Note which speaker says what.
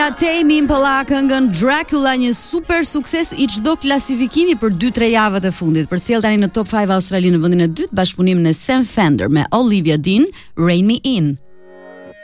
Speaker 1: Tame Impala këngën Dracula, një super sukses i çdo klasifikimi për 2-3 javët e fundit. Përcjell tani në Top 5 Australi në vendin e dytë bashkëpunimin e Sam Fender me Olivia Dean, Rain Me In.